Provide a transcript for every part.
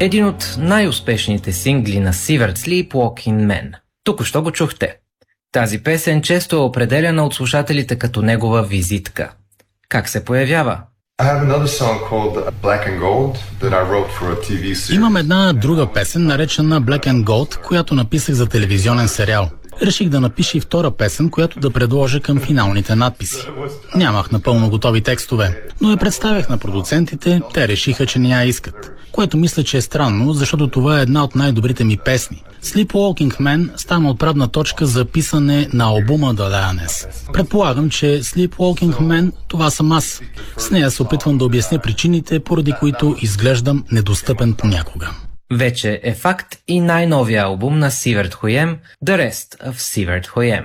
Един от най-успешните сингли на Сивърт, Sleepwalking Man. Току-що го чухте. Тази песен често е определяна от слушателите като негова визитка. Как се появява? Имам една друга песен, наречена Black and Gold, която написах за телевизионен сериал. Реших да напиша и втора песен, която да предложа към финалните надписи. Нямах напълно готови текстове, но я представях на продуцентите, те решиха, че не я искат. Което мисля, че е странно, защото това е една от най-добрите ми песни. Sleepwalking Man стана отправна точка за писане на албума The Lioness. Предполагам, че Sleepwalking Man това съм аз. С нея се опитвам да обясня причините, поради които изглеждам недостъпен понякога. Вече е факт и най-новия албум на Сивърт Хуем, The Rest of Сивърт Хуем.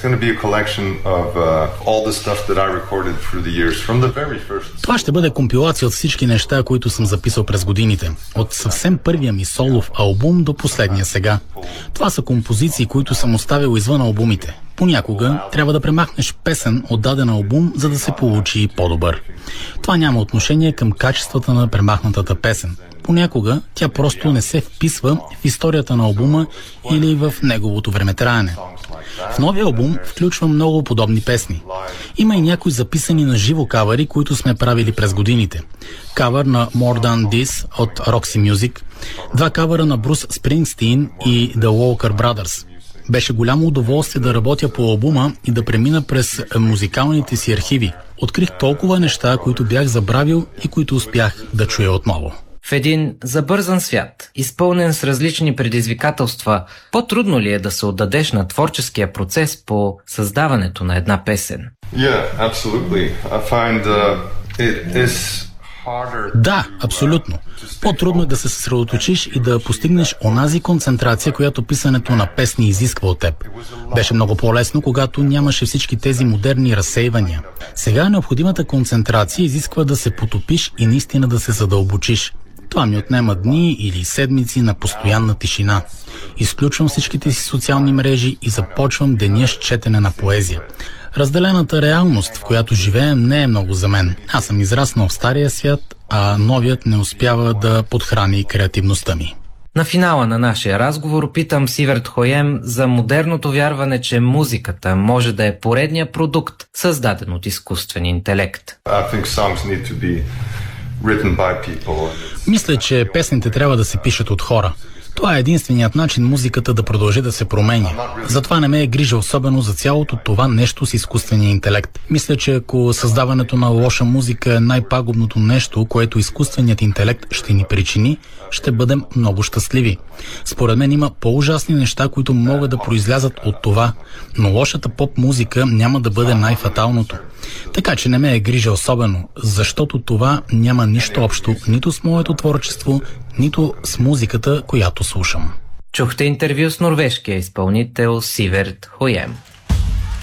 Това ще бъде компилация от всички неща, които съм записал през годините. От съвсем първия ми солов албум до последния сега. Това са композиции, които съм оставил извън албумите. Понякога трябва да премахнеш песен от даден албум, за да се получи по-добър. Това няма отношение към качествата на премахнатата песен. Понякога тя просто не се вписва в историята на албума или в неговото времетраене. В новия албум включва много подобни песни. Има и някои записани на живо кавъри, които сме правили през годините. Кавър на More Than This от Roxy Music, два кавъра на Брус Спрингстин и The Walker Brothers. Беше голямо удоволствие да работя по албума и да премина през музикалните си архиви. Открих толкова неща, които бях забравил и които успях да чуя отново. В един забързан свят, изпълнен с различни предизвикателства, по-трудно ли е да се отдадеш на творческия процес по създаването на една песен? Да, абсолютно. По-трудно е да се съсредоточиш и да постигнеш онази концентрация, която писането на песни изисква от теб. Беше много по-лесно, когато нямаше всички тези модерни разсейвания. Сега необходимата концентрация изисква да се потопиш и наистина да се задълбочиш. Това ми отнема дни или седмици на постоянна тишина. Изключвам всичките си социални мрежи и започвам деня с четене на поезия. Разделената реалност, в която живеем, не е много за мен. Аз съм израснал в стария свят, а новият не успява да подхрани креативността ми. На финала на нашия разговор питам Сивърт Хуем за модерното вярване, че музиката може да е поредния продукт, създаден от изкуствен интелект. Мисля, че песните трябва да се пишат от хора. Това е единственият начин музиката да продължи да се променя. Затова не ме е грижа особено за цялото това нещо с изкуствения интелект. Мисля, че ако създаването на лоша музика е най-пагубното нещо, което изкуственият интелект ще ни причини, ще бъдем много щастливи. Според мен има по-ужасни неща, които могат да произлязат от това, но лошата поп-музика няма да бъде най-фаталното. Така че не ме е грижа особено, защото това няма нищо общо нито с моето творчество, нито с музиката, която слушам. Чухте интервю с норвежкия изпълнител Сивърт Хуем.